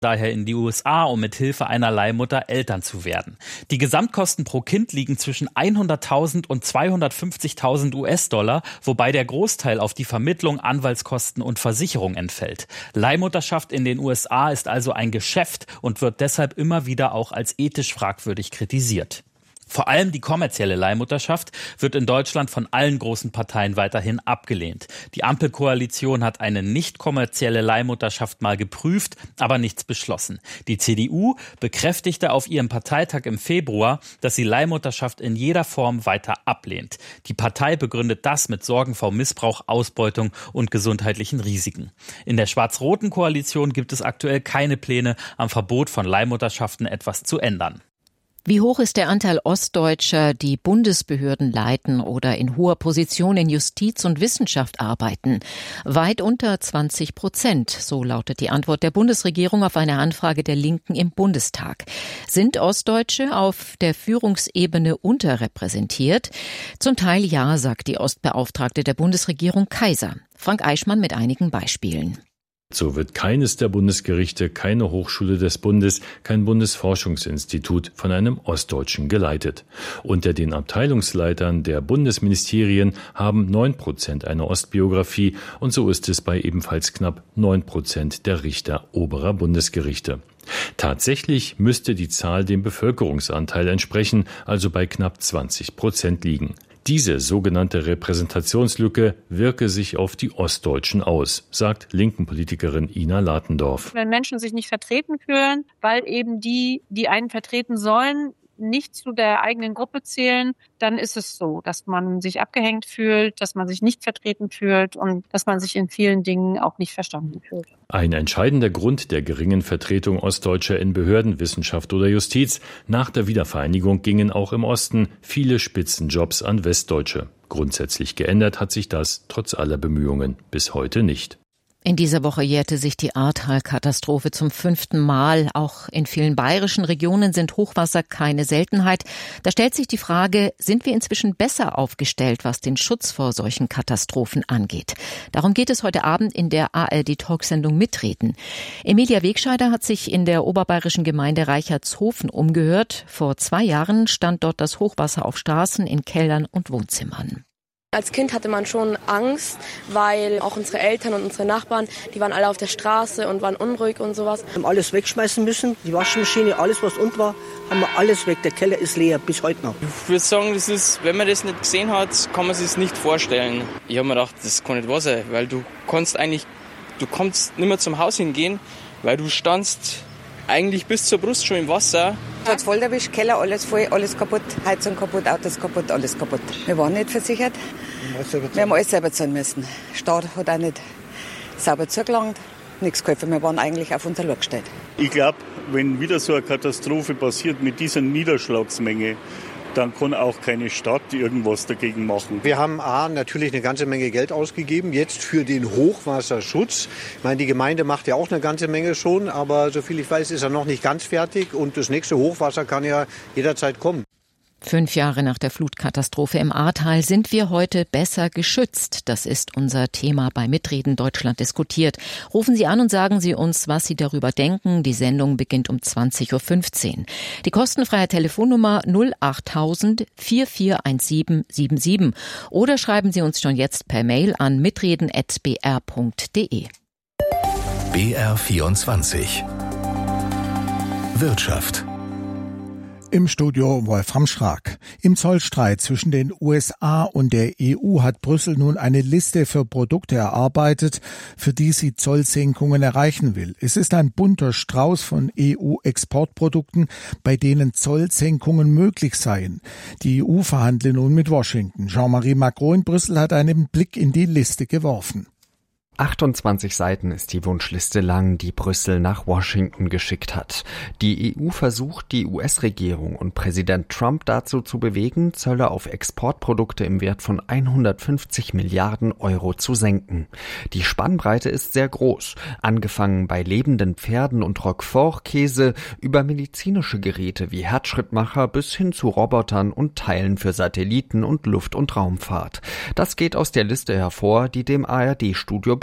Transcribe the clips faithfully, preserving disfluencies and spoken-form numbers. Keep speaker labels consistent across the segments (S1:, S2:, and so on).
S1: daher in die U S A, um mit Hilfe einer Leihmutter Eltern zu werden. Die Gesamtkosten pro Kind liegen zwischen hunderttausend und zweihundertfünfzigtausend U S-Dollar, wobei der Großteil auf die Vermittlung, Anwaltskosten und Versicherung entfällt. Leihmutterschaft in den U S A ist also ein Geschäft und wird deshalb immer wieder auch als ethisch fragwürdig kritisiert. Vor allem die kommerzielle Leihmutterschaft wird in Deutschland von allen großen Parteien weiterhin abgelehnt. Die Ampelkoalition hat eine nicht kommerzielle Leihmutterschaft mal geprüft, aber nichts beschlossen. Die C D U bekräftigte auf ihrem Parteitag im Februar, dass sie Leihmutterschaft in jeder Form weiter ablehnt. Die Partei begründet das mit Sorgen vor Missbrauch, Ausbeutung und gesundheitlichen Risiken. In der schwarz-roten Koalition gibt es aktuell keine Pläne, am Verbot von Leihmutterschaften etwas zu ändern.
S2: Wie hoch ist der Anteil Ostdeutscher, die Bundesbehörden leiten oder in hoher Position in Justiz und Wissenschaft arbeiten? Weit unter zwanzig Prozent, so lautet die Antwort der Bundesregierung auf eine Anfrage der Linken im Bundestag. Sind Ostdeutsche auf der Führungsebene unterrepräsentiert? Zum Teil ja, sagt die Ostbeauftragte der Bundesregierung Kaiser. Frank Eichmann mit einigen Beispielen.
S3: So wird keines der Bundesgerichte, keine Hochschule des Bundes, kein Bundesforschungsinstitut von einem Ostdeutschen geleitet. Unter den Abteilungsleitern der Bundesministerien haben neun Prozent eine Ostbiografie und so ist es bei ebenfalls knapp neun Prozent der Richter oberer Bundesgerichte. Tatsächlich müsste die Zahl dem Bevölkerungsanteil entsprechen, also bei knapp zwanzig Prozent liegen. Diese sogenannte Repräsentationslücke wirke sich auf die Ostdeutschen aus, sagt Linken-Politikerin Ina Latendorf.
S4: Wenn Menschen sich nicht vertreten fühlen, weil eben die, die einen vertreten sollen, nicht zu der eigenen Gruppe zählen, dann ist es so, dass man sich abgehängt fühlt, dass man sich nicht vertreten fühlt und dass man sich in vielen Dingen auch nicht verstanden fühlt.
S3: Ein entscheidender Grund der geringen Vertretung Ostdeutscher in Behörden, Wissenschaft oder Justiz: Nach der Wiedervereinigung gingen auch im Osten viele Spitzenjobs an Westdeutsche. Grundsätzlich geändert hat sich das trotz aller Bemühungen bis heute nicht.
S2: In dieser Woche jährte sich die Ahrtal-Katastrophe zum fünften Mal. Auch in vielen bayerischen Regionen sind Hochwasser keine Seltenheit. Da stellt sich die Frage, sind wir inzwischen besser aufgestellt, was den Schutz vor solchen Katastrophen angeht? Darum geht es heute Abend in der A R D-Talksendung Mitreden. Emilia Wegscheider hat sich in der oberbayerischen Gemeinde Reichertshofen umgehört. Vor zwei Jahren stand dort das Hochwasser auf Straßen, in Kellern und Wohnzimmern.
S5: Als Kind hatte man schon Angst, weil auch unsere Eltern und unsere Nachbarn, die waren alle auf der Straße und waren unruhig und sowas.
S6: Wir haben alles wegschmeißen müssen, die Waschmaschine, alles was unten war, haben wir alles weg. Der Keller ist leer, bis heute noch.
S7: Ich würde sagen, das ist, wenn man das nicht gesehen hat, kann man sich es nicht vorstellen. Ich habe mir gedacht, das kann nicht wahr sein, weil du kannst eigentlich, du kannst nicht mehr zum Haus hingehen, weil du standst eigentlich bis zur Brust schon im Wasser.
S8: Es hat voll erwischt, Keller, alles voll, alles kaputt, Heizung kaputt, Autos kaputt, alles kaputt. Wir waren nicht versichert. Wir haben alles selber zahlen müssen. Der Staat hat auch nicht sauber zugelangt, nichts geholfen. Wir waren eigentlich auf unser Loch gestellt.
S9: Ich glaube, wenn wieder so eine Katastrophe passiert mit dieser Niederschlagsmenge, dann kann auch keine Stadt irgendwas dagegen machen.
S10: Wir haben A, natürlich eine ganze Menge Geld ausgegeben, jetzt für den Hochwasserschutz. Ich meine, die Gemeinde macht ja auch eine ganze Menge schon, aber soviel ich weiß, ist er noch nicht ganz fertig und das nächste Hochwasser kann ja jederzeit kommen.
S2: Fünf Jahre nach der Flutkatastrophe im Ahrtal sind wir heute besser geschützt. Das ist unser Thema bei Mitreden Deutschland diskutiert. Rufen Sie an und sagen Sie uns, was Sie darüber denken. Die Sendung beginnt um zwanzig Uhr fünfzehn. Die kostenfreie Telefonnummer null achttausend vier vier eins sieben sieben sieben oder schreiben Sie uns schon jetzt per Mail an mitreden at b r punkt d e.
S11: B R vierundzwanzig Wirtschaft.
S12: Im Studio Wolfram Schrag. Im Zollstreit zwischen den U S A und der E U hat Brüssel nun eine Liste für Produkte erarbeitet, für die sie Zollsenkungen erreichen will. Es ist ein bunter Strauß von E U-Exportprodukten, bei denen Zollsenkungen möglich seien. Die E U verhandle nun mit Washington. Jean-Marie Macron in Brüssel hat einen Blick in die Liste geworfen.
S13: achtundzwanzig Seiten ist die Wunschliste lang, die Brüssel nach Washington geschickt hat. Die E U versucht, die U S-Regierung und Präsident Trump dazu zu bewegen, Zölle auf Exportprodukte im Wert von hundertfünfzig Milliarden Euro zu senken. Die Spannbreite ist sehr groß, angefangen bei lebenden Pferden und Roquefort-Käse über medizinische Geräte wie Herzschrittmacher bis hin zu Robotern und Teilen für Satelliten und Luft- und Raumfahrt. Das geht aus der Liste hervor, die dem A R D-Studio Brüssel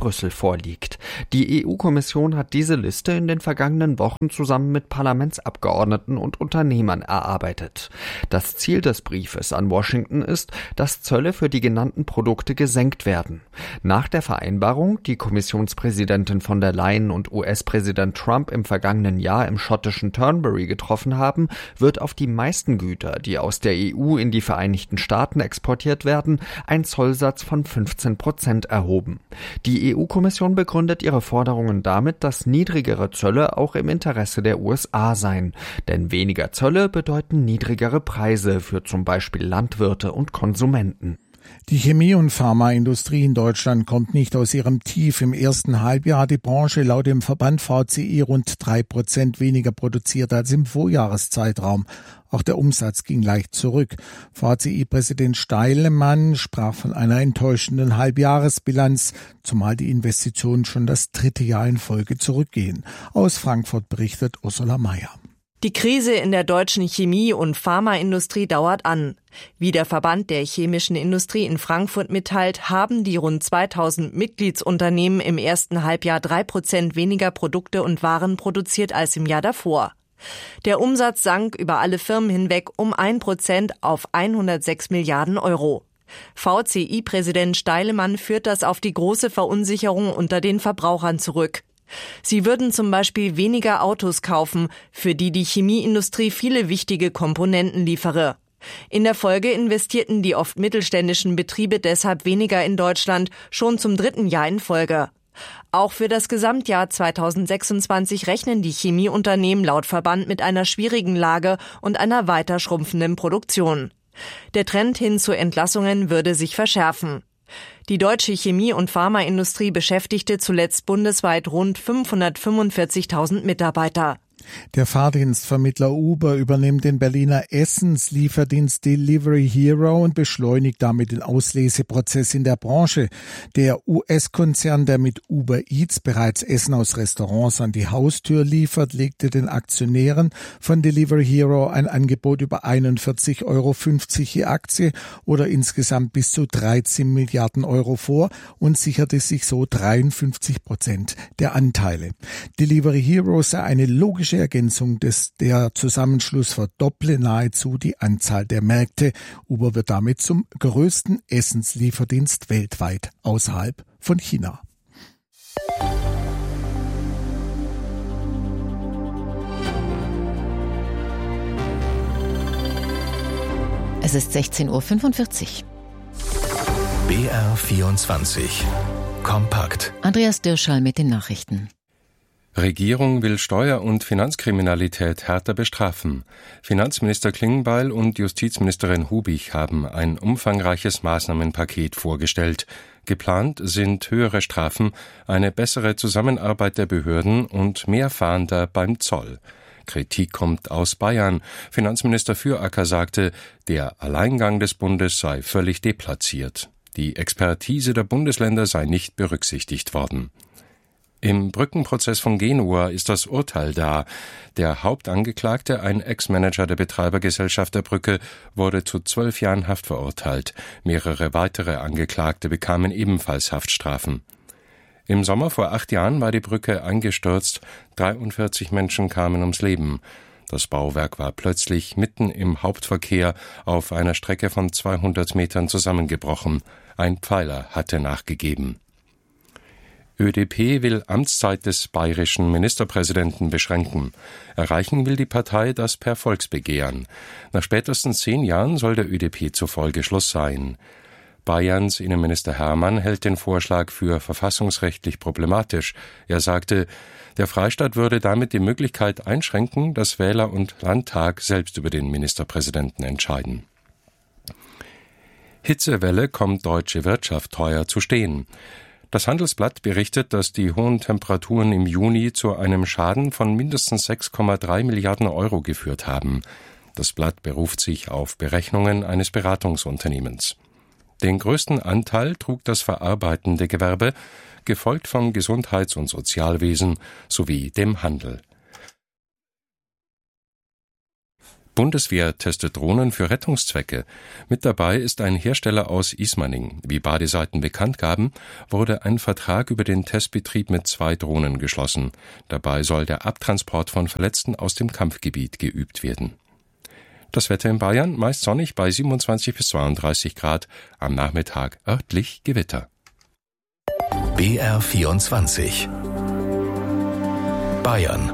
S13: Brüssel vorliegt. Die E U-Kommission hat diese Liste in den vergangenen Wochen zusammen mit Parlamentsabgeordneten und Unternehmern erarbeitet. Das Ziel des Briefes an Washington ist, dass Zölle für die genannten Produkte gesenkt werden. Nach der Vereinbarung, die Kommissionspräsidentin von der Leyen und U S-Präsident Trump im vergangenen Jahr im schottischen Turnberry getroffen haben, wird auf die meisten Güter, die aus der E U in die Vereinigten Staaten exportiert werden, ein Zollsatz von fünfzehn Prozent erhoben. Die E U-Kommission begründet ihre Forderungen damit, dass niedrigere Zölle auch im Interesse der U S A seien. Denn weniger Zölle bedeuten niedrigere Preise für zum Beispiel Landwirte und Konsumenten.
S12: Die Chemie- und Pharmaindustrie in Deutschland kommt nicht aus ihrem Tief. Im ersten Halbjahr hat die Branche laut dem Verband V C I rund drei Prozent weniger produziert als im Vorjahreszeitraum. Auch der Umsatz ging leicht zurück. V C I-Präsident Steilemann sprach von einer enttäuschenden Halbjahresbilanz, zumal die Investitionen schon das dritte Jahr in Folge zurückgehen. Aus Frankfurt berichtet Ursula Mayer.
S14: Die Krise in der deutschen Chemie- und Pharmaindustrie dauert an. Wie der Verband der chemischen Industrie in Frankfurt mitteilt, haben die rund zweitausend Mitgliedsunternehmen im ersten Halbjahr drei Prozent weniger Produkte und Waren produziert als im Jahr davor. Der Umsatz sank über alle Firmen hinweg um ein Prozent auf hundertsechs Milliarden Euro. V C I-Präsident Steilemann führt das auf die große Verunsicherung unter den Verbrauchern zurück. Sie würden zum Beispiel weniger Autos kaufen, für die die Chemieindustrie viele wichtige Komponenten liefere. In der Folge investierten die oft mittelständischen Betriebe deshalb weniger in Deutschland, schon zum dritten Jahr in Folge. Auch für das Gesamtjahr zweitausendsechsundzwanzig rechnen die Chemieunternehmen laut Verband mit einer schwierigen Lage und einer weiter schrumpfenden Produktion. Der Trend hin zu Entlassungen würde sich verschärfen. Die deutsche Chemie- und Pharmaindustrie beschäftigte zuletzt bundesweit rund fünfhundertfünfundvierzigtausend Mitarbeiter.
S12: Der Fahrdienstvermittler Uber übernimmt den Berliner Essenslieferdienst Delivery Hero und beschleunigt damit den Ausleseprozess in der Branche. Der U S-Konzern, der mit Uber Eats bereits Essen aus Restaurants an die Haustür liefert, legte den Aktionären von Delivery Hero ein Angebot über einundvierzig Euro fünfzig je Aktie oder insgesamt bis zu dreizehn Milliarden Euro vor und sicherte sich so dreiundfünfzig Prozent der Anteile. Delivery Hero sei eine logische Ergänzung des der Zusammenschluss verdopple nahezu die Anzahl der Märkte. Uber wird damit zum größten Essenslieferdienst weltweit außerhalb von China.
S2: Es ist sechzehn Uhr fünfundvierzig.
S11: B R vierundzwanzig. Kompakt.
S2: Andreas Dirschall mit den Nachrichten.
S15: Regierung will Steuer- und Finanzkriminalität härter bestrafen. Finanzminister Klingbeil und Justizministerin Hubich haben ein umfangreiches Maßnahmenpaket vorgestellt. Geplant sind höhere Strafen, eine bessere Zusammenarbeit der Behörden und mehr Fahnder beim Zoll. Kritik kommt aus Bayern. Finanzminister Füracker sagte, der Alleingang des Bundes sei völlig deplatziert. Die Expertise der Bundesländer sei nicht berücksichtigt worden. Im Brückenprozess von Genua ist das Urteil da. Der Hauptangeklagte, ein Ex-Manager der Betreibergesellschaft der Brücke, wurde zu zwölf Jahren Haft verurteilt. Mehrere weitere Angeklagte bekamen ebenfalls Haftstrafen. Im Sommer vor acht Jahren war die Brücke eingestürzt. dreiundvierzig Menschen kamen ums Leben. Das Bauwerk war plötzlich mitten im Hauptverkehr auf einer Strecke von zweihundert Metern zusammengebrochen. Ein Pfeiler hatte nachgegeben. Ö D P will Amtszeit des bayerischen Ministerpräsidenten beschränken. Erreichen will die Partei das per Volksbegehren. Nach spätestens zehn Jahren soll der Ö D P zufolge Schluss sein. Bayerns Innenminister Hermann hält den Vorschlag für verfassungsrechtlich problematisch. Er sagte, der Freistaat würde damit die Möglichkeit einschränken, dass Wähler und Landtag selbst über den Ministerpräsidenten entscheiden. Hitzewelle kommt deutsche Wirtschaft teuer zu stehen. Das Handelsblatt berichtet, dass die hohen Temperaturen im Juni zu einem Schaden von mindestens sechs Komma drei Milliarden Euro geführt haben. Das Blatt beruft sich auf Berechnungen eines Beratungsunternehmens. Den größten Anteil trug das verarbeitende Gewerbe, gefolgt vom Gesundheits- und Sozialwesen sowie dem Handel. Bundeswehr testet Drohnen für Rettungszwecke. Mit dabei ist ein Hersteller aus Ismaning. Wie beide Seiten bekannt gaben, wurde ein Vertrag über den Testbetrieb mit zwei Drohnen geschlossen. Dabei soll der Abtransport von Verletzten aus dem Kampfgebiet geübt werden. Das Wetter in Bayern meist sonnig bei siebenundzwanzig bis zweiunddreißig Grad, am Nachmittag örtlich Gewitter.
S11: B R vierundzwanzig Bayern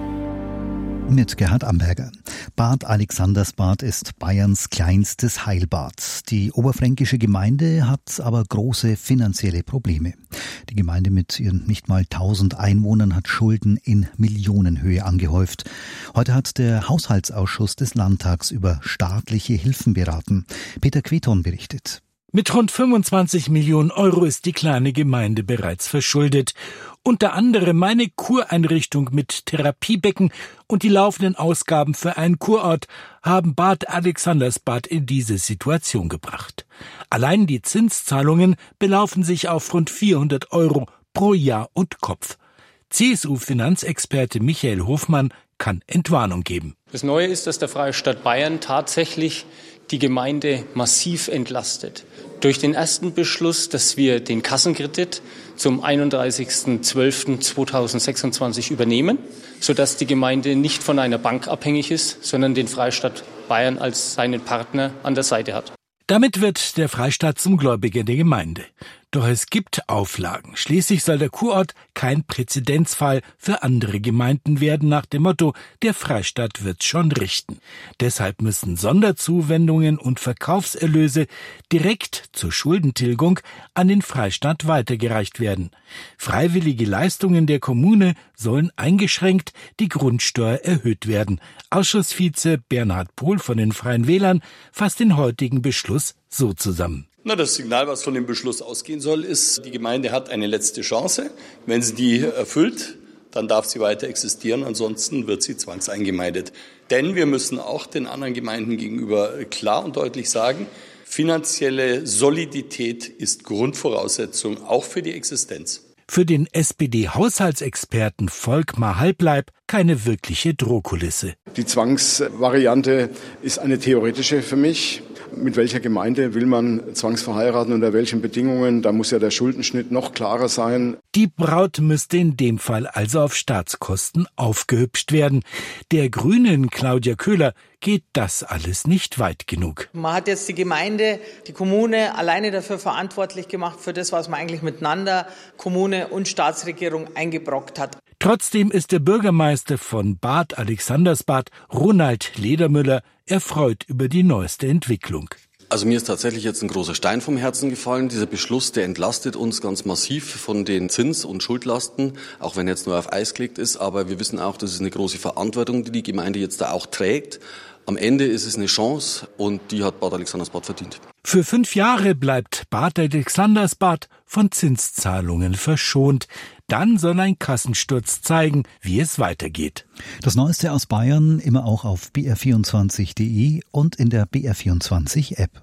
S16: mit Gerhard Amberger. Bad Alexandersbad ist Bayerns kleinstes Heilbad. Die oberfränkische Gemeinde hat aber große finanzielle Probleme. Die Gemeinde mit ihren nicht mal tausend Einwohnern hat Schulden in Millionenhöhe angehäuft. Heute hat der Haushaltsausschuss des Landtags über staatliche Hilfen beraten. Peter Queton berichtet.
S17: Mit rund fünfundzwanzig Millionen Euro ist die kleine Gemeinde bereits verschuldet. Unter anderem eine Kureinrichtung mit Therapiebecken und die laufenden Ausgaben für einen Kurort haben Bad Alexandersbad in diese Situation gebracht. Allein die Zinszahlungen belaufen sich auf rund vierhundert Euro pro Jahr und Kopf. C S U-Finanzexperte Michael Hofmann kann Entwarnung geben.
S18: Das Neue ist, dass der Freistaat Bayern tatsächlich die Gemeinde massiv entlastet. Durch den ersten Beschluss, dass wir den Kassenkredit zum einunddreißigsten zwölften zweitausendsechsundzwanzig übernehmen, sodass die Gemeinde nicht von einer Bank abhängig ist, sondern den Freistaat Bayern als seinen Partner an der Seite hat.
S17: Damit wird der Freistaat zum Gläubiger der Gemeinde. Doch es gibt Auflagen. Schließlich soll der Kurort kein Präzedenzfall für andere Gemeinden werden, nach dem Motto, der Freistaat wird schon richten. Deshalb müssen Sonderzuwendungen und Verkaufserlöse direkt zur Schuldentilgung an den Freistaat weitergereicht werden. Freiwillige Leistungen der Kommune sollen eingeschränkt, die Grundsteuer erhöht werden. Ausschussvize Bernhard Pohl von den Freien Wählern fasst den heutigen Beschluss so zusammen.
S19: Na, das Signal, was von dem Beschluss ausgehen soll, ist, die Gemeinde hat eine letzte Chance. Wenn sie die erfüllt, dann darf sie weiter existieren, ansonsten wird sie zwangseingemeindet. Denn wir müssen auch den anderen Gemeinden gegenüber klar und deutlich sagen, finanzielle Solidität ist Grundvoraussetzung auch für die Existenz.
S17: Für den S P D-Haushaltsexperten Volkmar Halbleib keine wirkliche Drohkulisse.
S20: Die Zwangsvariante ist eine theoretische für mich. Mit welcher Gemeinde will man zwangsverheiraten, unter welchen Bedingungen? Da muss ja der Schuldenschnitt noch klarer sein.
S17: Die Braut müsste in dem Fall also auf Staatskosten aufgehübscht werden. Der Grünen Claudia Köhler geht das alles nicht weit genug.
S21: Man hat jetzt die Gemeinde, die Kommune alleine dafür verantwortlich gemacht, für das, was man eigentlich miteinander Kommune und Staatsregierung eingebrockt hat.
S17: Trotzdem ist der Bürgermeister von Bad Alexandersbad, Ronald Ledermüller, erfreut über die neueste Entwicklung.
S22: Also mir ist tatsächlich jetzt ein großer Stein vom Herzen gefallen. Dieser Beschluss, der entlastet uns ganz massiv von den Zins- und Schuldlasten, auch wenn er jetzt nur auf Eis gelegt ist. Aber wir wissen auch, das ist eine große Verantwortung, die die Gemeinde jetzt da auch trägt. Am Ende ist es eine Chance und die hat Bad Alexandersbad verdient.
S17: Für fünf Jahre bleibt Bad Alexandersbad von Zinszahlungen verschont. Dann soll ein Kassensturz zeigen, wie es weitergeht.
S16: Das Neueste aus Bayern immer auch auf b r vierundzwanzig punkt d e und in der B R vierundzwanzig App.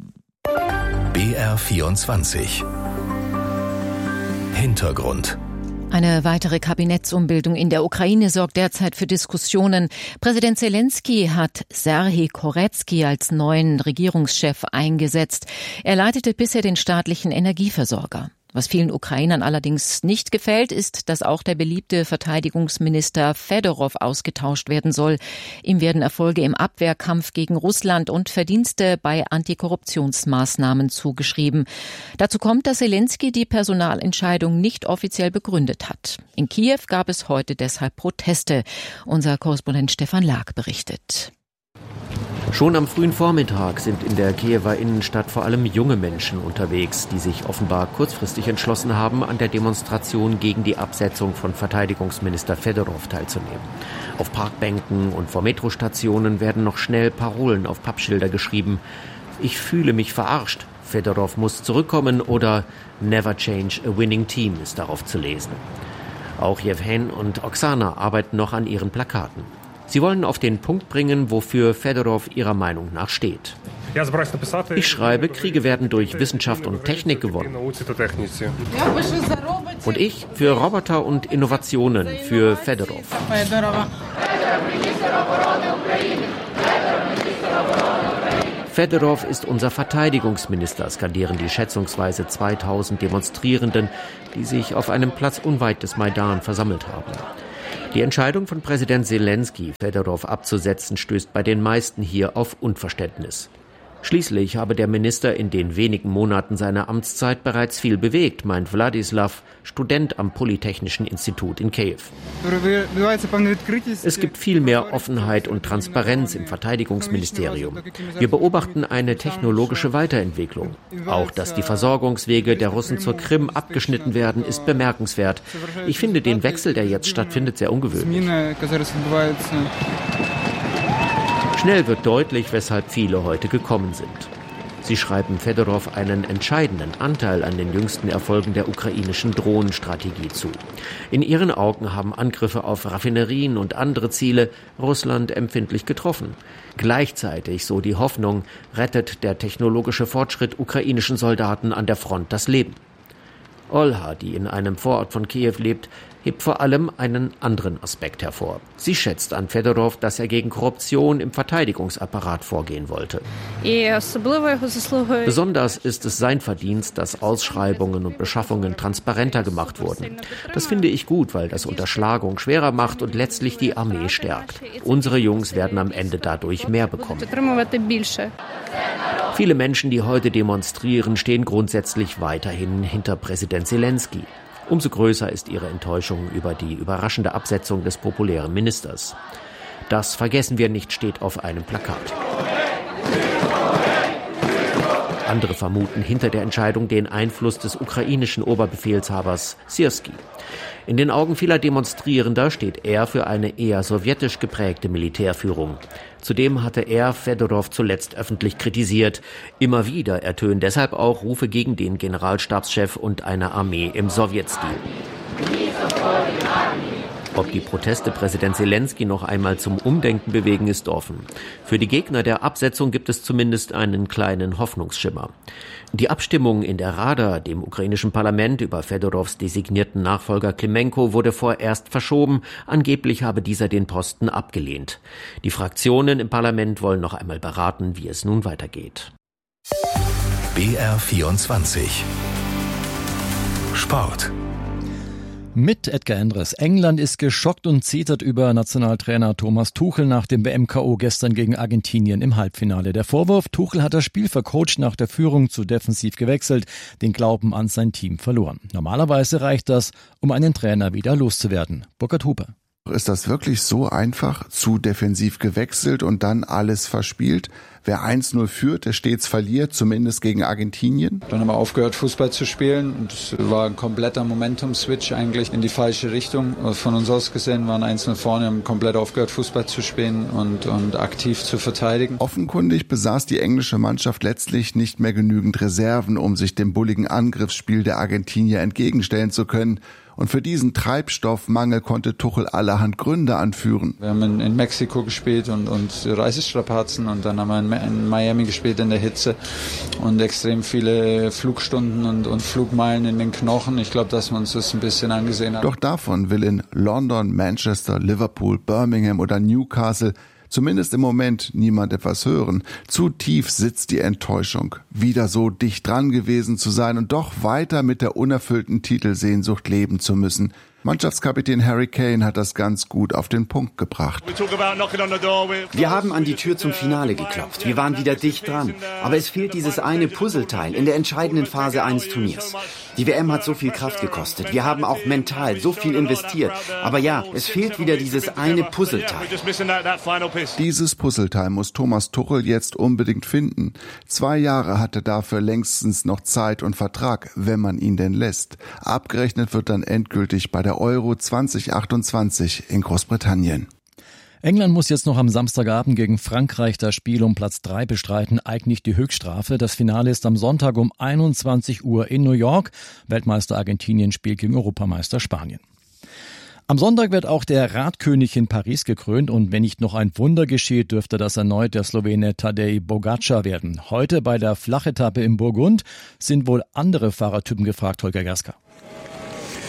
S11: B R vierundzwanzig Hintergrund.
S2: Eine weitere Kabinettsumbildung in der Ukraine sorgt derzeit für Diskussionen. Präsident Zelensky hat Serhij Koretskij als neuen Regierungschef eingesetzt. Er leitete bisher den staatlichen Energieversorger. Was vielen Ukrainern allerdings nicht gefällt, ist, dass auch der beliebte Verteidigungsminister Fedorow ausgetauscht werden soll. Ihm werden Erfolge im Abwehrkampf gegen Russland und Verdienste bei Antikorruptionsmaßnahmen zugeschrieben. Dazu kommt, dass Zelensky die Personalentscheidung nicht offiziell begründet hat. In Kiew gab es heute deshalb Proteste. Unser Korrespondent Stefan Lag berichtet.
S23: Schon am frühen Vormittag sind in der Kiewer Innenstadt vor allem junge Menschen unterwegs, die sich offenbar kurzfristig entschlossen haben, an der Demonstration gegen die Absetzung von Verteidigungsminister Fedorow teilzunehmen. Auf Parkbänken und vor Metrostationen werden noch schnell Parolen auf Pappschilder geschrieben. Ich fühle mich verarscht. Fedorow muss zurückkommen oder Never change a winning team ist darauf zu lesen. Auch Jewhen und Oksana arbeiten noch an ihren Plakaten. Sie wollen auf den Punkt bringen, wofür Fedorow ihrer Meinung nach steht. Ich schreibe, Kriege werden durch Wissenschaft und Technik gewonnen. Und ich für Roboter und Innovationen für Fedorow. Fedorov ist unser Verteidigungsminister, skandieren die schätzungsweise zweitausend Demonstrierenden, die sich auf einem Platz unweit des Maidan versammelt haben. Die Entscheidung von Präsident Zelensky, Fedorov abzusetzen, stößt bei den meisten hier auf Unverständnis. Schließlich habe der Minister in den wenigen Monaten seiner Amtszeit bereits viel bewegt, meint Wladislav, Student am Polytechnischen Institut in Kiew. Es gibt viel mehr Offenheit und Transparenz im Verteidigungsministerium. Wir beobachten eine technologische Weiterentwicklung. Auch, dass die Versorgungswege der Russen zur Krim abgeschnitten werden, ist bemerkenswert. Ich finde den Wechsel, der jetzt stattfindet, sehr ungewöhnlich. Schnell wird deutlich, weshalb viele heute gekommen sind. Sie schreiben Fedorov einen entscheidenden Anteil an den jüngsten Erfolgen der ukrainischen Drohnenstrategie zu. In ihren Augen haben Angriffe auf Raffinerien und andere Ziele Russland empfindlich getroffen. Gleichzeitig, so die Hoffnung, rettet der technologische Fortschritt ukrainischen Soldaten an der Front das Leben. Olha, die in einem Vorort von Kiew lebt, hebt vor allem einen anderen Aspekt hervor. Sie schätzt an Fedorov, dass er gegen Korruption im Verteidigungsapparat vorgehen wollte. Besonders ist es sein Verdienst, dass Ausschreibungen und Beschaffungen transparenter gemacht wurden. Das finde ich gut, weil das Unterschlagung schwerer macht und letztlich die Armee stärkt. Unsere Jungs werden am Ende dadurch mehr bekommen. Viele Menschen, die heute demonstrieren, stehen grundsätzlich weiterhin hinter Präsident Zelensky. Umso größer ist ihre Enttäuschung über die überraschende Absetzung des populären Ministers. Das vergessen wir nicht, steht auf einem Plakat. Andere vermuten hinter der Entscheidung den Einfluss des ukrainischen Oberbefehlshabers Syrski. In den Augen vieler Demonstrierender steht er für eine eher sowjetisch geprägte Militärführung. Zudem hatte er Fedorov zuletzt öffentlich kritisiert. Immer wieder ertönen deshalb auch Rufe gegen den Generalstabschef und eine Armee im Sowjetstil. Ob die Proteste Präsident Zelensky noch einmal zum Umdenken bewegen, ist offen. Für die Gegner der Absetzung gibt es zumindest einen kleinen Hoffnungsschimmer. Die Abstimmung in der Rada, dem ukrainischen Parlament, über Fedorovs designierten Nachfolger Klimenko wurde vorerst verschoben. Angeblich habe dieser den Posten abgelehnt. Die Fraktionen im Parlament wollen noch einmal beraten, wie es nun weitergeht.
S11: B R vierundzwanzig Sport.
S1: Mit Edgar Endres. England ist geschockt und zetert über Nationaltrainer Thomas Tuchel nach dem W M-K O gestern gegen Argentinien im Halbfinale. Der Vorwurf, Tuchel hat das Spiel vercoacht, nach der Führung zu defensiv gewechselt, den Glauben an sein Team verloren. Normalerweise reicht das, um einen Trainer wieder loszuwerden. Burkhard Huber.
S3: Ist das wirklich so einfach? Zu defensiv gewechselt und dann alles verspielt? Wer eins null führt, der stets verliert, zumindest gegen Argentinien.
S4: Dann haben wir aufgehört, Fußball zu spielen. Und es war ein kompletter Momentum-Switch eigentlich in die falsche Richtung. Von uns aus gesehen waren eins null vorne, haben komplett aufgehört, Fußball zu spielen und, und aktiv zu verteidigen.
S3: Offenkundig besaß die englische Mannschaft letztlich nicht mehr genügend Reserven, um sich dem bulligen Angriffsspiel der Argentinier entgegenstellen zu können. Und für diesen Treibstoffmangel konnte Tuchel allerhand Gründe anführen.
S4: Wir haben in, in Mexiko gespielt und, und Reisestrapazen und dann haben wir in, in Miami gespielt in der Hitze und extrem viele Flugstunden und, und Flugmeilen in den Knochen. Ich glaube, dass wir uns das ein bisschen angesehen haben.
S3: Doch davon will in London, Manchester, Liverpool, Birmingham oder Newcastle zumindest im Moment niemand etwas hören. Zu tief sitzt die Enttäuschung, wieder so dicht dran gewesen zu sein und doch weiter mit der unerfüllten Titelsehnsucht leben zu müssen. Mannschaftskapitän Harry Kane hat das ganz gut auf den Punkt gebracht.
S24: Wir haben an die Tür zum Finale geklopft. Wir waren wieder dicht dran. Aber es fehlt dieses eine Puzzleteil in der entscheidenden Phase eines Turniers. Die W M hat so viel Kraft gekostet. Wir haben auch mental so viel investiert. Aber ja, es fehlt wieder dieses eine Puzzleteil.
S3: Dieses Puzzleteil muss Thomas Tuchel jetzt unbedingt finden. Zwei Jahre hat er dafür längstens noch Zeit und Vertrag, wenn man ihn denn lässt. Abgerechnet wird dann endgültig bei der Euro zwanzig achtundzwanzig in Großbritannien.
S1: England muss jetzt noch am Samstagabend gegen Frankreich das Spiel um Platz drei bestreiten, eigentlich die Höchststrafe. Das Finale ist am Sonntag um einundzwanzig Uhr in New York. Weltmeister Argentinien spielt gegen Europameister Spanien. Am Sonntag wird auch der Radkönig in Paris gekrönt und wenn nicht noch ein Wunder geschieht, dürfte das erneut der Slowene Tadej Pogačar werden. Heute bei der Flachetappe im Burgund sind wohl andere Fahrertypen gefragt, Holger Gerska.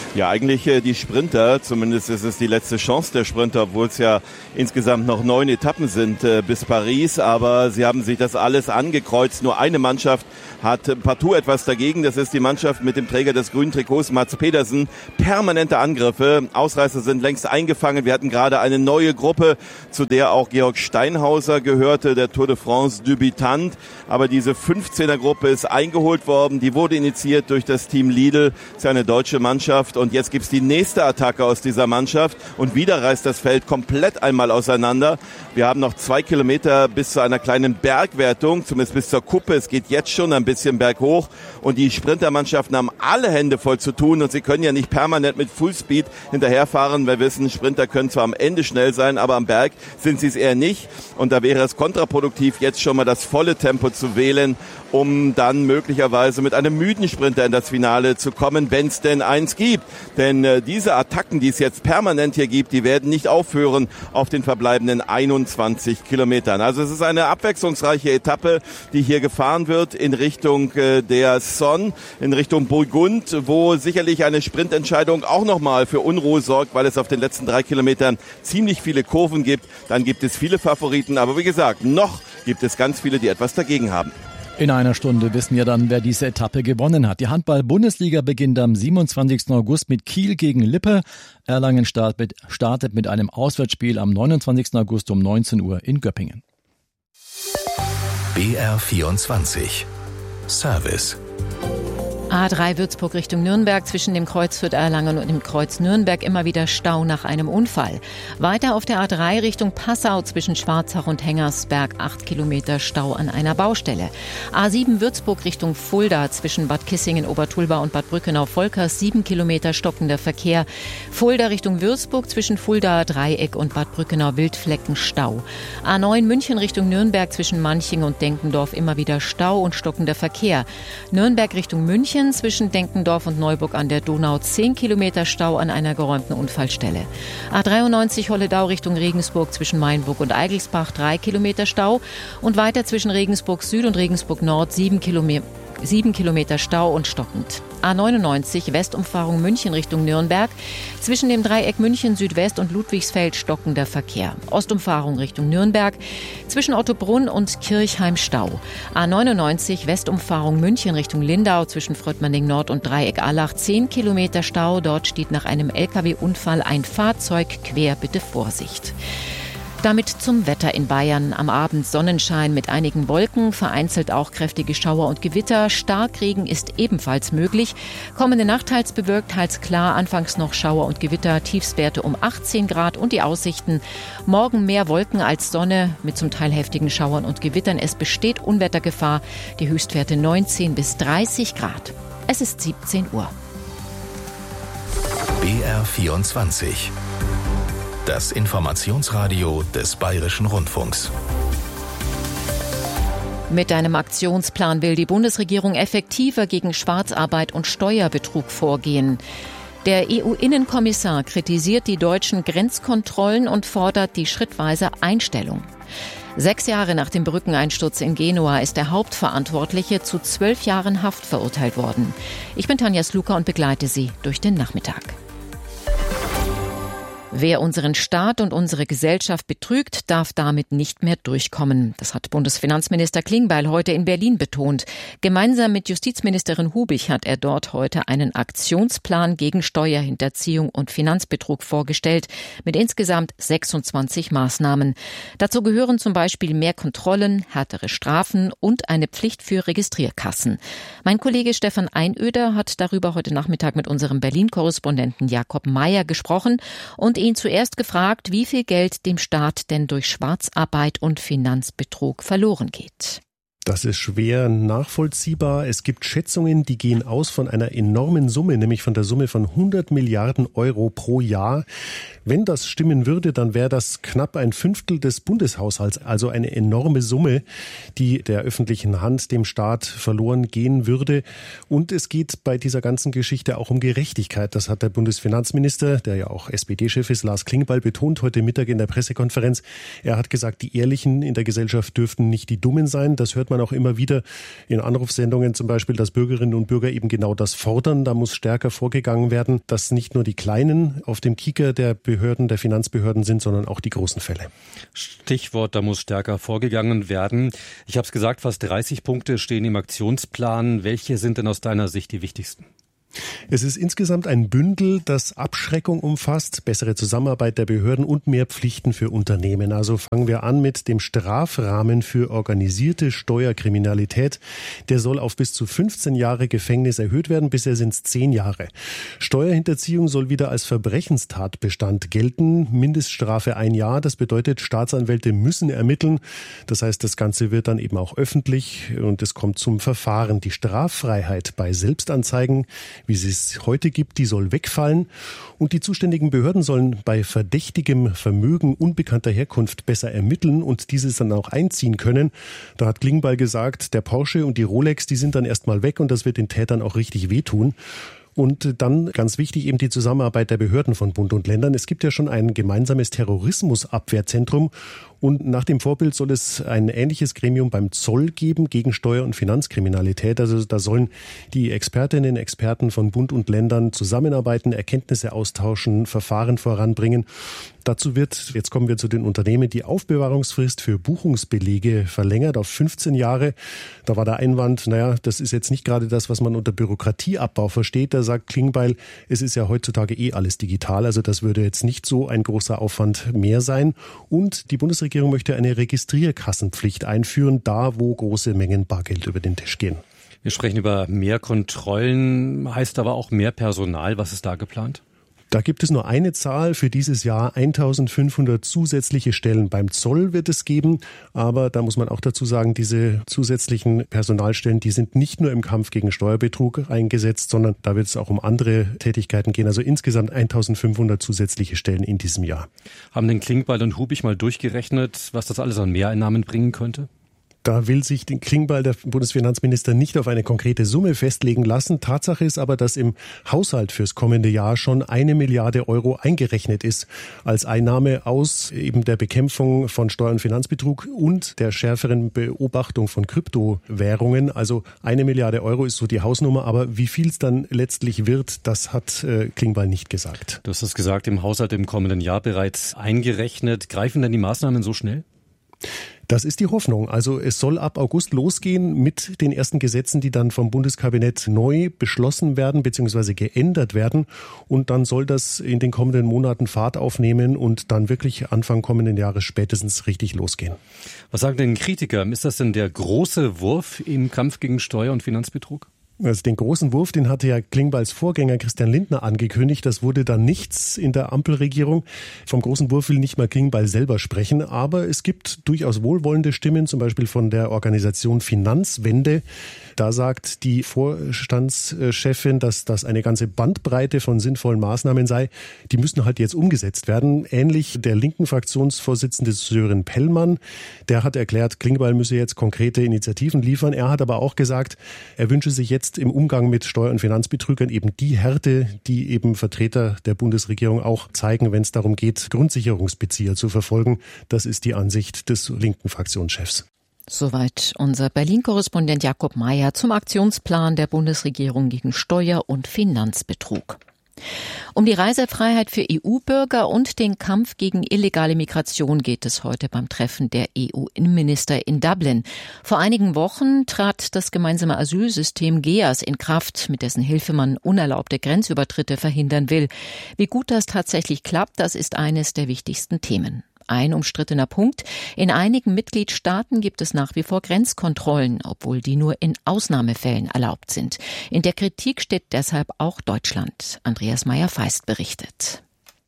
S5: Ja, eigentlich äh, die Sprinter, zumindest ist es die letzte Chance der Sprinter, obwohl es ja insgesamt noch neun Etappen sind äh, bis Paris, aber sie haben sich das alles angekreuzt. Nur eine Mannschaft hat partout etwas dagegen, das ist die Mannschaft mit dem Träger des grünen Trikots, Mats Pedersen. Permanente Angriffe, Ausreißer sind längst eingefangen. Wir hatten gerade eine neue Gruppe, zu der auch Georg Steinhauser gehörte, der Tour de France Debütant. Aber diese fünfzehner-Gruppe ist eingeholt worden, die wurde initiiert durch das Team Lidl, das ist eine deutsche Mannschaft. Und jetzt gibt's die nächste Attacke aus dieser Mannschaft und wieder reißt das Feld komplett einmal auseinander. Wir haben noch zwei Kilometer bis zu einer kleinen Bergwertung, zumindest bis zur Kuppe. Es geht jetzt schon ein bisschen berghoch und die Sprintermannschaften haben alle Hände voll zu tun und sie können ja nicht permanent mit Fullspeed hinterherfahren. Wir wissen, Sprinter können zwar am Ende schnell sein, aber am Berg sind sie es eher nicht. Und da wäre es kontraproduktiv, jetzt schon mal das volle Tempo zu wählen, um dann möglicherweise mit einem müden Sprinter in das Finale zu kommen, wenn es denn eins gibt. Denn äh, diese Attacken, die es jetzt permanent hier gibt, die werden nicht aufhören auf den verbleibenden einundzwanzig Kilometern. Also es ist eine abwechslungsreiche Etappe, die hier gefahren wird in Richtung äh, der Sonne, in Richtung Burgund, wo sicherlich eine Sprintentscheidung auch nochmal für Unruhe sorgt, weil es auf den letzten drei Kilometern ziemlich viele Kurven gibt. Dann gibt es viele Favoriten, aber wie gesagt, noch gibt es ganz viele, die etwas dagegen haben.
S1: In einer Stunde wissen wir dann, wer diese Etappe gewonnen hat. Die Handball-Bundesliga beginnt am siebenundzwanzigsten August mit Kiel gegen Lippe. Erlangen startet mit einem Auswärtsspiel am neunundzwanzigsten August um neunzehn Uhr in Göppingen.
S11: B R vierundzwanzig Service.
S2: A drei Würzburg Richtung Nürnberg, zwischen dem Kreuz Fürth-Erlangen und dem Kreuz Nürnberg immer wieder Stau nach einem Unfall. Weiter auf der A drei Richtung Passau zwischen Schwarzach und Hengersberg acht Kilometer Stau an einer Baustelle. A sieben Würzburg Richtung Fulda zwischen Bad Kissingen, Obertulba und Bad Brückenau-Volkers sieben Kilometer stockender Verkehr. Fulda Richtung Würzburg zwischen Fulda Dreieck und Bad Brückenau Wildflecken Stau. A neun München Richtung Nürnberg zwischen Manching und Denkendorf immer wieder Stau und stockender Verkehr. Nürnberg Richtung München zwischen Denkendorf und Neuburg an der Donau zehn Kilometer Stau an einer geräumten Unfallstelle. A dreiundneunzig Holledau Richtung Regensburg zwischen Mainburg und Eigelsbach drei Kilometer Stau und weiter zwischen Regensburg Süd und Regensburg Nord sieben Kilometer sieben Kilometer Stau und stockend. A neunundneunzig Westumfahrung München Richtung Nürnberg. Zwischen dem Dreieck München Südwest und Ludwigsfeld stockender Verkehr. Ostumfahrung Richtung Nürnberg. Zwischen Ottobrunn und Kirchheim Stau. A neunundneunzig Westumfahrung München Richtung Lindau. Zwischen Fröttmanning Nord und Dreieck Allach zehn Kilometer Stau. Dort steht nach einem L K W-Unfall ein Fahrzeug quer. Bitte Vorsicht. Damit zum Wetter in Bayern. Am Abend Sonnenschein mit einigen Wolken, vereinzelt auch kräftige Schauer und Gewitter. Starkregen ist ebenfalls möglich. Kommende Nacht teils bewölkt, teils klar. Anfangs noch Schauer und Gewitter, Tiefstwerte um achtzehn Grad und die Aussichten. Morgen mehr Wolken als Sonne mit zum Teil heftigen Schauern und Gewittern. Es besteht Unwettergefahr. Die Höchstwerte neunzehn bis dreißig Grad. Es ist siebzehn Uhr.
S11: B R vierundzwanzig. Das Informationsradio des Bayerischen Rundfunks.
S2: Mit einem Aktionsplan will die Bundesregierung effektiver gegen Schwarzarbeit und Steuerbetrug vorgehen. Der E U-Innenkommissar kritisiert die deutschen Grenzkontrollen und fordert die schrittweise Einstellung. Sechs Jahre nach dem Brückeneinsturz in Genua ist der Hauptverantwortliche zu zwölf Jahren Haft verurteilt worden. Ich bin Tanja Sluka und begleite Sie durch den Nachmittag. Wer unseren Staat und unsere Gesellschaft betrügt, darf damit nicht mehr durchkommen. Das hat Bundesfinanzminister Klingbeil heute in Berlin betont. Gemeinsam mit Justizministerin Hubig hat er dort heute einen Aktionsplan gegen Steuerhinterziehung und Finanzbetrug vorgestellt, mit insgesamt sechsundzwanzig Maßnahmen. Dazu gehören zum Beispiel mehr Kontrollen, härtere Strafen und eine Pflicht für Registrierkassen. Mein Kollege Stefan Einöder hat darüber heute Nachmittag mit unserem Berlin-Korrespondenten Jakob Mayer gesprochen und ihn zuerst gefragt, wie viel Geld dem Staat denn durch Schwarzarbeit und Finanzbetrug verloren geht.
S6: Das ist schwer nachvollziehbar. Es gibt Schätzungen, die gehen aus von einer enormen Summe, nämlich von der Summe von hundert Milliarden Euro pro Jahr. Wenn das stimmen würde, dann wäre das knapp ein Fünftel des Bundeshaushalts, also eine enorme Summe, die der öffentlichen Hand, dem Staat, verloren gehen würde. Und es geht bei dieser ganzen Geschichte auch um Gerechtigkeit. Das hat der Bundesfinanzminister, der ja auch S P D-Chef ist, Lars Klingbeil, betont heute Mittag in der Pressekonferenz. Er hat gesagt, die Ehrlichen in der Gesellschaft dürften nicht die Dummen sein. Das hört man man auch immer wieder in Anrufsendungen zum Beispiel, dass Bürgerinnen und Bürger eben genau das fordern. Da muss stärker vorgegangen werden, dass nicht nur die Kleinen auf dem Kieker der Behörden, der Finanzbehörden sind, sondern auch die großen Fälle.
S7: Stichwort, da muss stärker vorgegangen werden. Ich habe es gesagt, fast dreißig Punkte stehen im Aktionsplan. Welche sind denn aus deiner Sicht die wichtigsten?
S6: Es ist insgesamt ein Bündel, das Abschreckung umfasst, bessere Zusammenarbeit der Behörden und mehr Pflichten für Unternehmen. Also fangen wir an mit dem Strafrahmen für organisierte Steuerkriminalität. Der soll auf bis zu fünfzehn Jahre Gefängnis erhöht werden. Bisher sind es zehn Jahre. Steuerhinterziehung soll wieder als Verbrechenstatbestand gelten. Mindeststrafe ein Jahr. Das bedeutet, Staatsanwälte müssen ermitteln. Das heißt, das Ganze wird dann eben auch öffentlich und es kommt zum Verfahren. Die Straffreiheit bei Selbstanzeigen, wie sie es heute gibt, die soll wegfallen. Und die zuständigen Behörden sollen bei verdächtigem Vermögen unbekannter Herkunft besser ermitteln und dieses dann auch einziehen können. Da hat Klingbeil gesagt, der Porsche und die Rolex, die sind dann erstmal weg und das wird den Tätern auch richtig wehtun. Und dann ganz wichtig eben die Zusammenarbeit der Behörden von Bund und Ländern. Es gibt ja schon ein gemeinsames Terrorismusabwehrzentrum und nach dem Vorbild soll es ein ähnliches Gremium beim Zoll geben gegen Steuer- und Finanzkriminalität. Also da sollen die Expertinnen und Experten von Bund und Ländern zusammenarbeiten, Erkenntnisse austauschen, Verfahren voranbringen. Dazu wird, jetzt kommen wir zu den Unternehmen, die Aufbewahrungsfrist für Buchungsbelege verlängert auf fünfzehn Jahre. Da war der Einwand, naja, das ist jetzt nicht gerade das, was man unter Bürokratieabbau versteht. Da sagt Klingbeil, es ist ja heutzutage eh alles digital, also das würde jetzt nicht so ein großer Aufwand mehr sein. Und die Bundesregierung möchte eine Registrierkassenpflicht einführen, da wo große Mengen Bargeld über den Tisch gehen.
S7: Wir sprechen über mehr Kontrollen, heißt aber auch mehr Personal. Was ist da geplant?
S6: Da gibt es nur eine Zahl für dieses Jahr. eintausendfünfhundert zusätzliche Stellen beim Zoll wird es geben. Aber da muss man auch dazu sagen, diese zusätzlichen Personalstellen, die sind nicht nur im Kampf gegen Steuerbetrug eingesetzt, sondern da wird es auch um andere Tätigkeiten gehen. Also insgesamt eintausendfünfhundert zusätzliche Stellen in diesem Jahr.
S7: Haben denn Klingbeil und Hubich mal durchgerechnet, was das alles an Mehreinnahmen bringen könnte?
S6: Da will sich den Klingbeil, der Bundesfinanzminister, nicht auf eine konkrete Summe festlegen lassen. Tatsache ist aber, dass im Haushalt fürs kommende Jahr schon eine Milliarde Euro eingerechnet ist als Einnahme aus eben der Bekämpfung von Steuer- und Finanzbetrug und der schärferen Beobachtung von Kryptowährungen. Also eine Milliarde Euro ist so die Hausnummer, aber wie viel es dann letztlich wird, das hat äh, Klingbeil nicht gesagt.
S7: Du hast es gesagt, im Haushalt im kommenden Jahr bereits eingerechnet. Greifen denn die Maßnahmen so schnell?
S6: Das ist die Hoffnung. Also es soll ab August losgehen mit den ersten Gesetzen, die dann vom Bundeskabinett neu beschlossen werden bzw. geändert werden. Und dann soll das in den kommenden Monaten Fahrt aufnehmen und dann wirklich Anfang kommenden Jahres spätestens richtig losgehen.
S7: Was sagen denn Kritiker? Ist das denn der große Wurf im Kampf gegen Steuer- und Finanzbetrug?
S6: Also den großen Wurf, den hatte ja Klingbeils Vorgänger Christian Lindner angekündigt. Das wurde dann nichts in der Ampelregierung. Vom großen Wurf will nicht mal Klingbeil selber sprechen. Aber es gibt durchaus wohlwollende Stimmen, zum Beispiel von der Organisation Finanzwende. Da sagt die Vorstandschefin, dass das eine ganze Bandbreite von sinnvollen Maßnahmen sei. Die müssen halt jetzt umgesetzt werden. Ähnlich der linken Fraktionsvorsitzende Sören Pellmann. Der hat erklärt, Klingbeil müsse jetzt konkrete Initiativen liefern. Er hat aber auch gesagt, er wünsche sich jetzt im Umgang mit Steuer- und Finanzbetrügern eben die Härte, die eben Vertreter der Bundesregierung auch zeigen, wenn es darum geht, Grundsicherungsbezieher zu verfolgen. Das ist die Ansicht des linken Fraktionschefs.
S2: Soweit unser Berlin-Korrespondent Jakob Mayer zum Aktionsplan der Bundesregierung gegen Steuer- und Finanzbetrug. Um die Reisefreiheit für E U-Bürger und den Kampf gegen illegale Migration geht es heute beim Treffen der E U-Innenminister in Dublin. Vor einigen Wochen trat das gemeinsame Asylsystem G E A S in Kraft, mit dessen Hilfe man unerlaubte Grenzübertritte verhindern will. Wie gut das tatsächlich klappt, das ist eines der wichtigsten Themen. Ein umstrittener Punkt: In einigen Mitgliedstaaten gibt es nach wie vor Grenzkontrollen, obwohl die nur in Ausnahmefällen erlaubt sind. In der Kritik steht deshalb auch Deutschland. Andreas Meyer-Feist berichtet.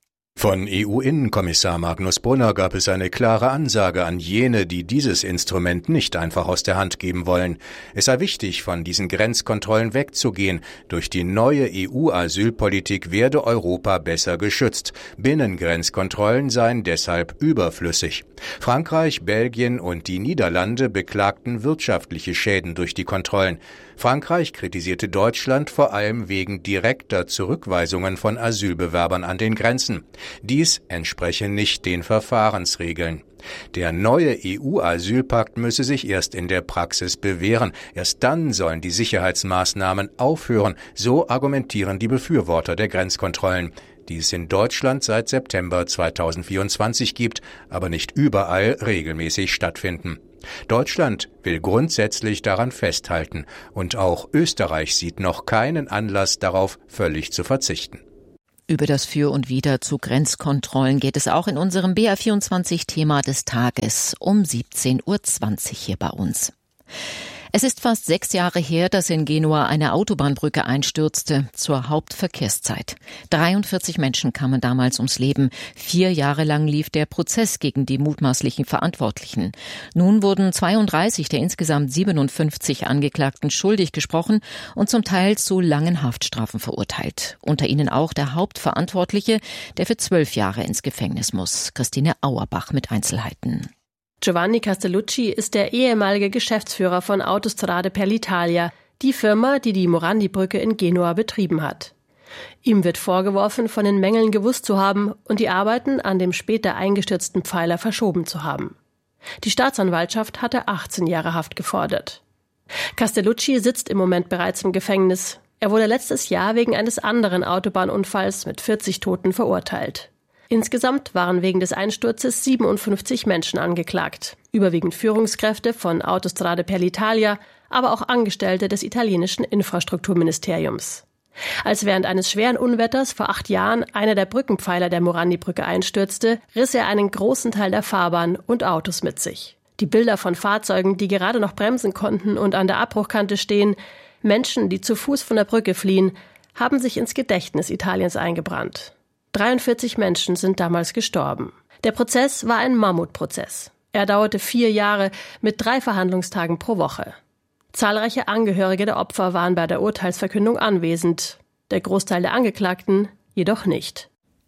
S8: Von E U-Innenkommissar Magnus Brunner gab es eine klare Ansage an jene, die dieses Instrument nicht einfach aus der Hand geben wollen. Es sei wichtig, von diesen Grenzkontrollen wegzugehen. Durch die neue E U-Asylpolitik werde Europa besser geschützt. Binnengrenzkontrollen seien deshalb überflüssig. Frankreich, Belgien und die Niederlande beklagten wirtschaftliche Schäden durch die Kontrollen. Frankreich kritisierte Deutschland vor allem wegen direkter Zurückweisungen von Asylbewerbern an den Grenzen. Dies entspreche nicht den Verfahrensregeln. Der neue E U-Asylpakt müsse sich erst in der Praxis bewähren. Erst dann sollen die Sicherheitsmaßnahmen aufhören, so argumentieren die Befürworter der Grenzkontrollen, die es in Deutschland seit September zweitausendvierundzwanzig gibt, aber nicht überall regelmäßig stattfinden. Deutschland will grundsätzlich daran festhalten und auch Österreich sieht noch keinen Anlass darauf, völlig zu verzichten.
S2: Über das Für und Wider zu Grenzkontrollen geht es auch in unserem B R vierundzwanzig-Thema des Tages um siebzehn Uhr zwanzig hier bei uns. Es ist fast sechs Jahre her, dass in Genua eine Autobahnbrücke einstürzte zur Hauptverkehrszeit. dreiundvierzig Menschen kamen damals ums Leben. Vier Jahre lang lief der Prozess gegen die mutmaßlichen Verantwortlichen. Nun wurden zweiunddreißig der insgesamt siebenundfünfzig Angeklagten schuldig gesprochen und zum Teil zu langen Haftstrafen verurteilt. Unter ihnen auch der Hauptverantwortliche, der für zwölf Jahre ins Gefängnis muss. Christine Auerbach mit Einzelheiten.
S9: Giovanni Castellucci ist der ehemalige Geschäftsführer von Autostrade per l'Italia, die Firma, die die Morandi-Brücke in Genua betrieben hat. Ihm wird vorgeworfen, von den Mängeln gewusst zu haben und die Arbeiten an dem später eingestürzten Pfeiler verschoben zu haben. Die Staatsanwaltschaft hatte achtzehn Jahre Haft gefordert. Castellucci sitzt im Moment bereits im Gefängnis. Er wurde letztes Jahr wegen eines anderen Autobahnunfalls mit vierzig Toten verurteilt. Insgesamt waren wegen des Einsturzes siebenundfünfzig Menschen angeklagt, überwiegend Führungskräfte von Autostrade per l'Italia, aber auch Angestellte des italienischen Infrastrukturministeriums. Als während eines schweren Unwetters vor acht Jahren einer der Brückenpfeiler der Morandi-Brücke einstürzte, riss er einen großen Teil der Fahrbahn und Autos mit sich. Die Bilder von Fahrzeugen, die gerade noch bremsen konnten und an der Abbruchkante stehen, Menschen, die zu Fuß von der Brücke fliehen, haben sich ins Gedächtnis Italiens eingebrannt. dreiundvierzig Menschen sind damals gestorben. Der Prozess war ein Mammutprozess. Er dauerte vier Jahre mit drei Verhandlungstagen pro Woche. Zahlreiche Angehörige der Opfer waren bei der Urteilsverkündung anwesend, der Großteil der Angeklagten jedoch nicht.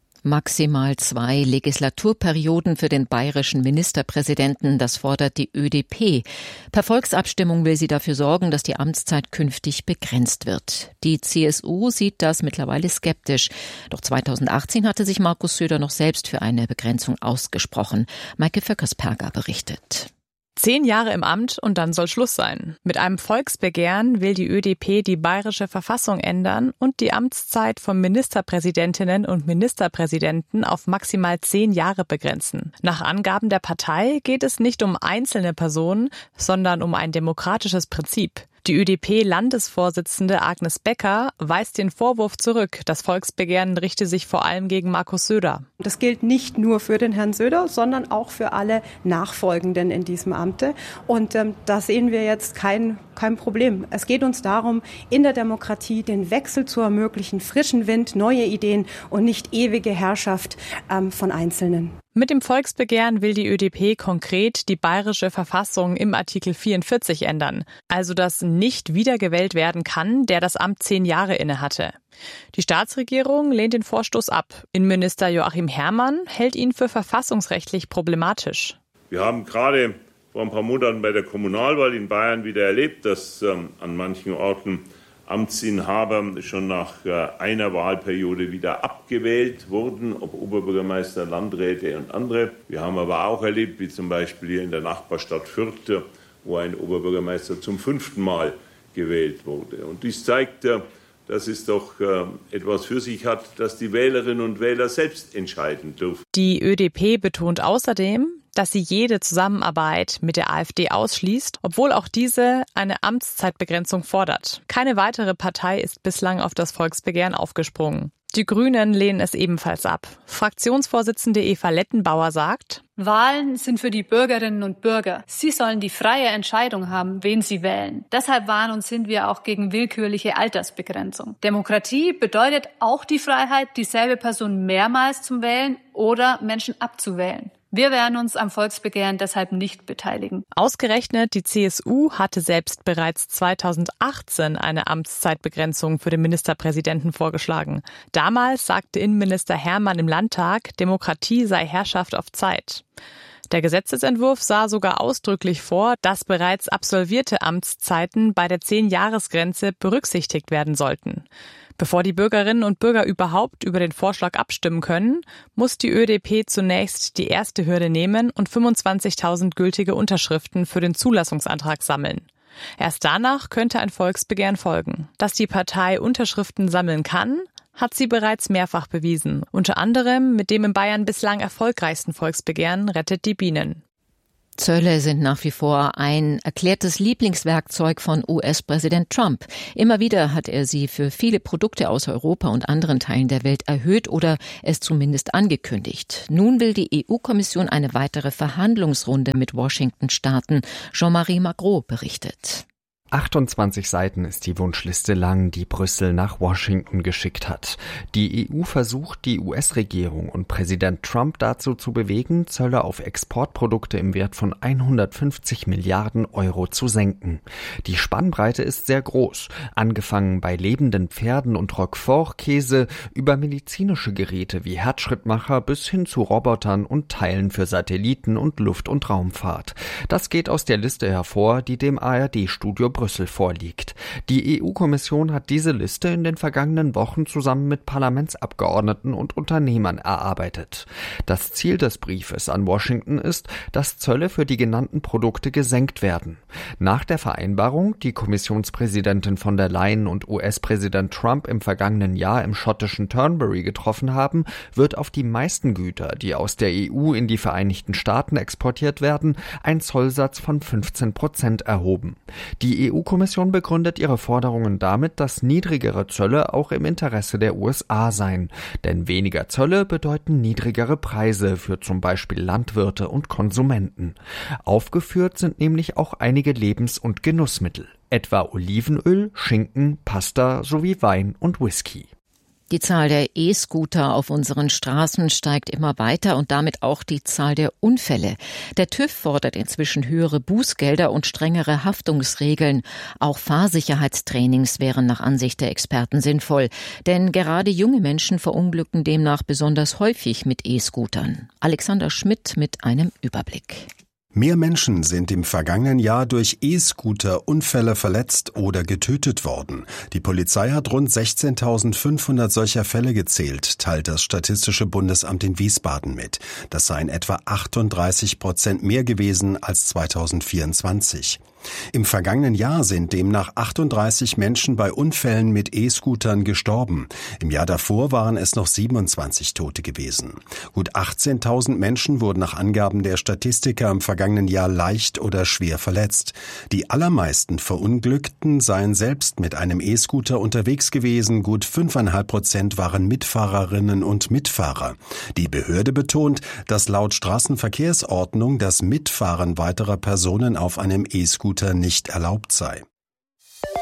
S2: Maximal zwei Legislaturperioden für den bayerischen Ministerpräsidenten, das fordert die Ö D P. Per Volksabstimmung will sie dafür sorgen, dass die Amtszeit künftig begrenzt wird. Die C S U sieht das mittlerweile skeptisch. Doch zweitausendachtzehn hatte sich Markus Söder noch selbst für eine Begrenzung ausgesprochen. Maike Vöckersperger berichtet.
S10: Zehn Jahre im Amt und dann soll Schluss sein. Mit einem Volksbegehren will die Ö D P die bayerische Verfassung ändern und die Amtszeit von Ministerpräsidentinnen und Ministerpräsidenten auf maximal zehn Jahre begrenzen. Nach Angaben der Partei geht es nicht um einzelne Personen, sondern um ein demokratisches Prinzip. Die Ö D P-Landesvorsitzende Agnes Becker weist den Vorwurf zurück, das Volksbegehren richte sich vor allem gegen Markus Söder.
S13: Das gilt nicht nur für den Herrn Söder, sondern auch für alle Nachfolgenden in diesem Amte. Und ähm, da sehen wir jetzt kein, kein Problem. Es geht uns darum, in der Demokratie den Wechsel zu ermöglichen, frischen Wind, neue Ideen und nicht ewige Herrschaft ähm, von Einzelnen.
S10: Mit dem Volksbegehren will die Ö D P konkret die bayerische Verfassung im Artikel vierundvierzig ändern, also dass nicht wiedergewählt werden kann, der das Amt zehn Jahre innehatte. Die Staatsregierung lehnt den Vorstoß ab. Innenminister Joachim Herrmann hält ihn für verfassungsrechtlich problematisch.
S14: Wir haben gerade vor ein paar Monaten bei der Kommunalwahl in Bayern wieder erlebt, dass ähm, an manchen Orten Amtsinhaber schon nach äh, einer Wahlperiode wieder abgewählt wurden, ob Oberbürgermeister, Landräte und andere. Wir haben aber auch erlebt, wie zum Beispiel hier in der Nachbarstadt Fürth, wo ein Oberbürgermeister zum fünften Mal gewählt wurde. Und dies zeigt, äh, dass es doch äh, etwas für sich hat, dass die Wählerinnen und Wähler selbst entscheiden dürfen.
S10: Die Ö D P betont außerdem, dass sie jede Zusammenarbeit mit der AfD ausschließt, obwohl auch diese eine Amtszeitbegrenzung fordert. Keine weitere Partei ist bislang auf das Volksbegehren aufgesprungen. Die Grünen lehnen es ebenfalls ab. Fraktionsvorsitzende Eva Lettenbauer sagt:
S25: Wahlen sind für die Bürgerinnen und Bürger. Sie sollen die freie Entscheidung haben, wen sie wählen. Deshalb waren und sind wir auch gegen willkürliche Altersbegrenzung. Demokratie bedeutet auch die Freiheit, dieselbe Person mehrmals zu wählen oder Menschen abzuwählen. Wir werden uns am Volksbegehren deshalb nicht beteiligen.
S10: Ausgerechnet die C S U hatte selbst bereits zweitausendachtzehn eine Amtszeitbegrenzung für den Ministerpräsidenten vorgeschlagen. Damals sagte Innenminister Herrmann im Landtag, Demokratie sei Herrschaft auf Zeit. Der Gesetzesentwurf sah sogar ausdrücklich vor, dass bereits absolvierte Amtszeiten bei der zehn-Jahres-Grenze berücksichtigt werden sollten. Bevor die Bürgerinnen und Bürger überhaupt über den Vorschlag abstimmen können, muss die Ö D P zunächst die erste Hürde nehmen und fünfundzwanzigtausend gültige Unterschriften für den Zulassungsantrag sammeln. Erst danach könnte ein Volksbegehren folgen. Dass die Partei Unterschriften sammeln kann, hat sie bereits mehrfach bewiesen. Unter anderem mit dem in Bayern bislang erfolgreichsten Volksbegehren Rettet die Bienen.
S2: Zölle sind nach wie vor ein erklärtes Lieblingswerkzeug von U S-Präsident Trump. Immer wieder hat er sie für viele Produkte aus Europa und anderen Teilen der Welt erhöht oder es zumindest angekündigt. Nun will die E U-Kommission eine weitere Verhandlungsrunde mit Washington starten. Jean-Marie Magro berichtet.
S12: achtundzwanzig Seiten ist die Wunschliste lang, die Brüssel nach Washington geschickt hat. Die E U versucht, die U S-Regierung und Präsident Trump dazu zu bewegen, Zölle auf Exportprodukte im Wert von hundertfünfzig Milliarden Euro zu senken. Die Spannbreite ist sehr groß, angefangen bei lebenden Pferden und Roquefort-Käse über medizinische Geräte wie Herzschrittmacher bis hin zu Robotern und Teilen für Satelliten und Luft- und Raumfahrt. Das geht aus der Liste hervor, die dem A R D-Studio Brüssel vorliegt. Die E U-Kommission hat diese Liste in den vergangenen Wochen zusammen mit Parlamentsabgeordneten und Unternehmern erarbeitet. Das Ziel des Briefes an Washington ist, dass Zölle für die genannten Produkte gesenkt werden. Nach der Vereinbarung, die Kommissionspräsidentin von der Leyen und U S-Präsident Trump im vergangenen Jahr im schottischen Turnberry getroffen haben, wird auf die meisten Güter, die aus der E U in die Vereinigten Staaten exportiert werden, ein Zollsatz von fünfzehn Prozent erhoben. Die E U-Kommission begründet ihre Forderungen damit, dass niedrigere Zölle auch im Interesse der U S A seien. Denn weniger Zölle bedeuten niedrigere Preise für zum Beispiel Landwirte und Konsumenten. Aufgeführt sind nämlich auch einige Lebens- und Genussmittel, etwa Olivenöl, Schinken, Pasta sowie Wein und Whisky.
S2: Die Zahl der E-Scooter auf unseren Straßen steigt immer weiter und damit auch die Zahl der Unfälle. Der TÜV fordert inzwischen höhere Bußgelder und strengere Haftungsregeln. Auch Fahrsicherheitstrainings wären nach Ansicht der Experten sinnvoll. Denn gerade junge Menschen verunglücken demnach besonders häufig mit E-Scootern. Alexander Schmidt mit einem Überblick.
S15: Mehr Menschen sind im vergangenen Jahr durch E-Scooter-Unfälle verletzt oder getötet worden. Die Polizei hat rund sechzehntausendfünfhundert solcher Fälle gezählt, teilt das Statistische Bundesamt in Wiesbaden mit. Das seien etwa achtunddreißig Prozent mehr gewesen als zweitausendvierundzwanzig. Im vergangenen Jahr sind demnach achtunddreißig Menschen bei Unfällen mit E-Scootern gestorben. Im Jahr davor waren es noch siebenundzwanzig Tote gewesen. Gut achtzehntausend Menschen wurden nach Angaben der Statistiker im vergangenen Jahr leicht oder schwer verletzt. Die allermeisten Verunglückten seien selbst mit einem E-Scooter unterwegs gewesen. Gut fünfeinhalb Prozent waren Mitfahrerinnen und Mitfahrer. Die Behörde betont, dass laut Straßenverkehrsordnung das Mitfahren weiterer Personen auf einem E-Scooter nicht erlaubt sei.